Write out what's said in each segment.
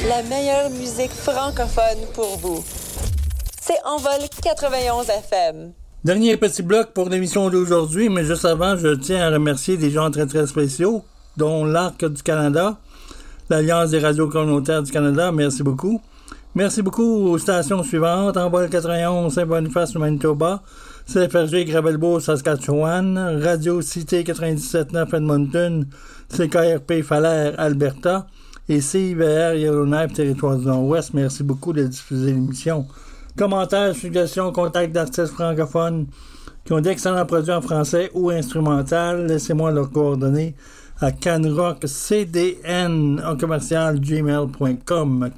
la meilleure musique francophone pour vous. C'est Envol 91 FM. Dernier petit bloc pour l'émission d'aujourd'hui, mais juste avant, je tiens à remercier des gens très très spéciaux, dont l'Arc du Canada, l'Alliance des radios communautaires du Canada, merci beaucoup. Merci beaucoup aux stations suivantes, Envol 91, Saint-Boniface, Manitoba, CFRG, Gravelbourg, Saskatchewan, Radio Cité 97.9, Edmonton, CKRP, Falaire, Alberta, et CIVR, Yellowknife, Territoire du Nord-Ouest. Merci beaucoup de diffuser l'émission. Commentaires, suggestions, contacts d'artistes francophones qui ont d'excellents produits en français ou instrumental, laissez-moi leurs coordonnées à canrockcdn@gmail.com.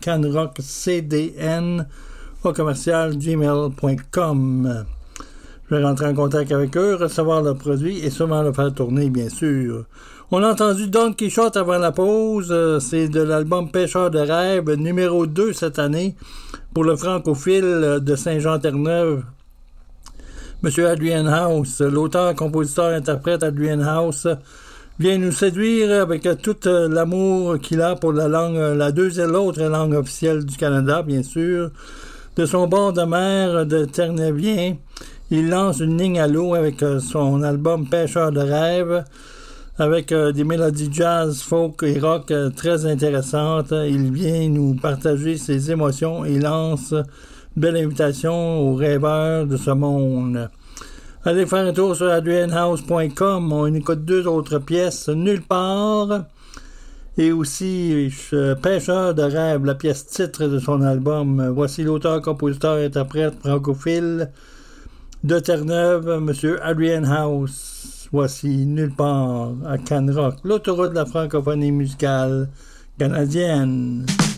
canrockcdn@gmail.com. Je vais rentrer en contact avec eux, recevoir leurs produits et sûrement le faire tourner, bien sûr. On a entendu Don Quichotte avant la pause. C'est de l'album Pêcheur de rêve, numéro 2 cette année, pour le francophile de Saint-Jean-Terre-Neuve, M. Adrian House. L'auteur, compositeur, interprète Adrian House vient nous séduire avec tout l'amour qu'il a pour la langue, l'autre langue officielle du Canada, bien sûr. De son bord de mer de Terre-Neuvien, il lance une ligne à l'eau avec son album Pêcheur de rêve, avec des mélodies jazz, folk et rock très intéressantes. Il vient nous partager ses émotions et lance une belle invitation aux rêveurs de ce monde. Allez faire un tour sur adrianhouse.com. On écoute 2 autres pièces, Nulle part, et aussi Pêcheur de rêve, la pièce titre de son album. Voici l'auteur, compositeur, interprète francophile de Terre-Neuve, M. Adrian House. Voici Nulle part à Canrock, l'autoroute de la francophonie musicale canadienne.